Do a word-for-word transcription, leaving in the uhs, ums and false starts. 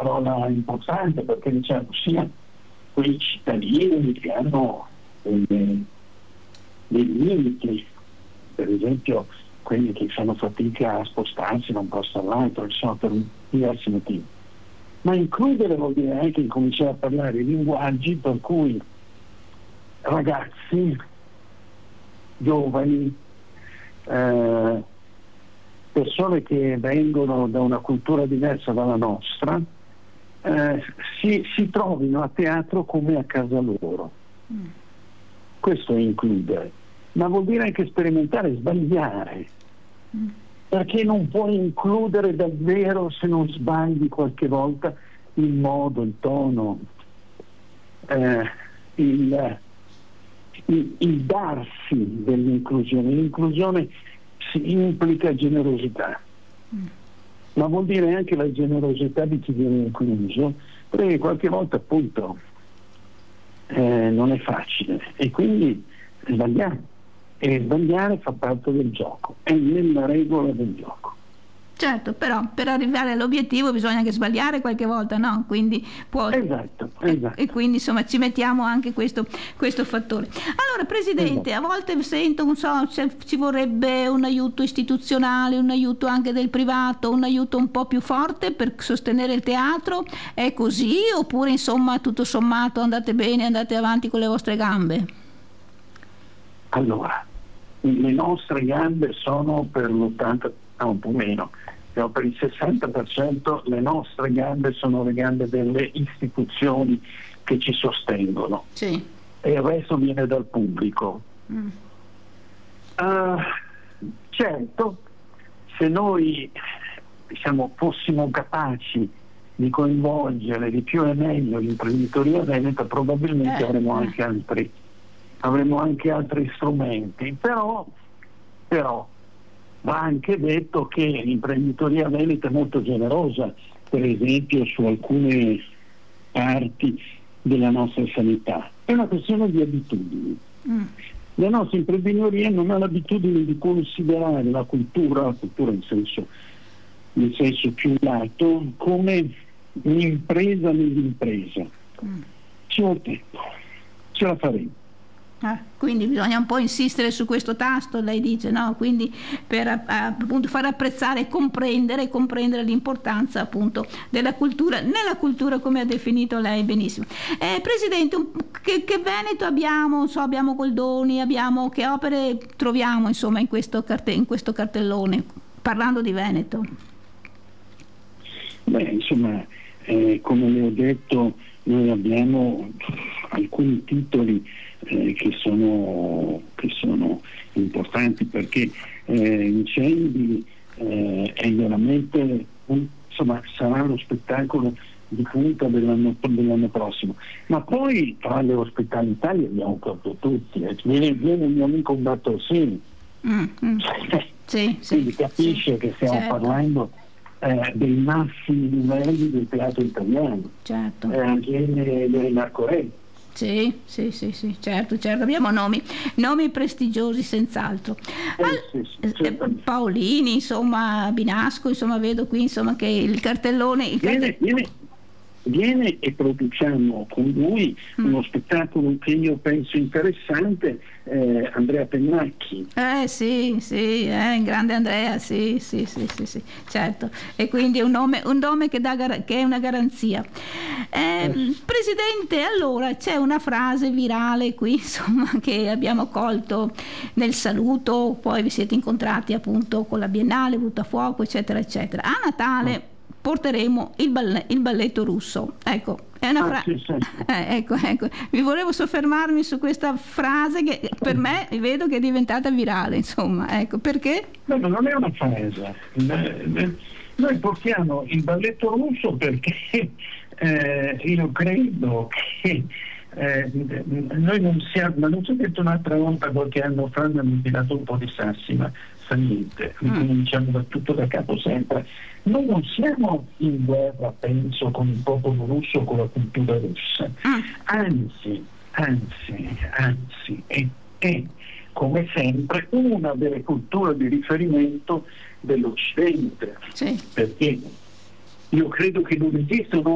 parola importante, perché diciamo sia quei cittadini che hanno dei, dei limiti, per esempio quelli che fanno fatica a spostarsi da un posto all'altro, insomma, per diversi motivi. Ma includere vuol dire anche incominciare a parlare linguaggi per cui ragazzi, giovani, eh, persone che vengono da una cultura diversa dalla nostra, eh, si, si trovino a teatro come a casa loro. Mm. Questo è includere, ma vuol dire anche sperimentare, sbagliare, mm. perché non puoi includere davvero se non sbagli qualche volta il modo, il tono, eh, il, il, il darsi dell'inclusione. L'inclusione si implica generosità, mm. ma vuol dire anche la generosità di chi viene incluso, perché qualche volta appunto eh, non è facile e quindi sbagliare, e sbagliare fa parte del gioco, è nella regola del gioco. Certo, però per arrivare all'obiettivo bisogna anche sbagliare qualche volta, no? Quindi può... Esatto, esatto. E, e quindi insomma ci mettiamo anche questo, questo fattore. Allora Presidente, esatto. A volte sento, non so, ci vorrebbe un aiuto istituzionale, un aiuto anche del privato, un aiuto un po' più forte per sostenere il teatro. È così oppure insomma tutto sommato andate bene, andate avanti con le vostre gambe? Allora, le nostre gambe sono per l'ottanta, no, un po' meno, però per il sessanta per cento le nostre gambe sono le gambe delle istituzioni che ci sostengono, sì. E il resto viene dal pubblico. Mm. Uh, certo, se noi diciamo, fossimo capaci di coinvolgere di più e meglio l'imprenditoria veneta, probabilmente eh. avremo anche altri avremo anche altri strumenti, però, però va anche detto che l'imprenditoria veneta è molto generosa, per esempio su alcune parti della nostra sanità. È una questione di abitudini. Mm. La nostra imprenditoria non ha l'abitudine di considerare la cultura, la cultura in senso, in senso più lato, come un'impresa nell'impresa. Mm. Ci vuole tempo, ce la faremo. Ah, quindi bisogna un po' insistere su questo tasto, lei dice, no? Quindi per appunto far apprezzare e comprendere, comprendere l'importanza appunto della cultura, nella cultura come ha definito lei benissimo. Eh, Presidente, che, che Veneto abbiamo? So, abbiamo Goldoni, abbiamo, che opere troviamo insomma in questo, carte, in questo cartellone, parlando di Veneto? Beh, insomma, eh, come le ho detto, noi abbiamo alcuni titoli eh, che sono che sono importanti, perché eh, Incendi eh, è veramente un, insomma sarà lo spettacolo di punta dell'anno, dell'anno prossimo, ma poi tra le ospitalità li abbiamo proprio tutti, eh. viene, viene il mio amico Umberto Orsini, mm, mm. sì, quindi sì, capisce sì, che stiamo certo. parlando Eh, dei massimi livelli del teatro italiano, certo. eh, viene dei Marco Re. Sì, sì, sì, sì, certo, certo, abbiamo nomi, nomi prestigiosi senz'altro. Eh, sì, sì, certo. eh, Paolini, insomma, Binasco, insomma, vedo qui insomma che il cartellone. Il viene, carte... viene, viene e produciamo con lui mm. uno spettacolo che io penso interessante, eh, Andrea Pennacchi. Eh sì, sì, eh, grande Andrea, sì, sì, sì, sì, sì, certo. E quindi è un nome, un nome che, dà gar- che è una garanzia. Eh, eh. Presidente, allora c'è una frase virale qui, insomma, che abbiamo colto nel saluto, poi vi siete incontrati appunto con la Biennale, Buttafuoco, eccetera, eccetera. A Natale mm. porteremo il, balle- il balletto russo. Ecco, è una frase. Ah, sì, sì. eh, ecco, ecco. Vi volevo soffermarmi su questa frase che per me vedo che è diventata virale, insomma, ecco, perché? No, ma non è una frase. Noi portiamo il balletto russo perché eh, io credo che eh, noi non siamo, ma non ci ho detto un'altra volta qualche anno fa, mi hanno tirato un po' di sassi, ma fa niente, ricominciamo da tutto da capo sempre. Noi non siamo in guerra, penso, con il popolo russo, con la cultura russa, anzi, anzi, anzi, è, è come sempre una delle culture di riferimento dell'Occidente, sì. Perché io credo che non esistano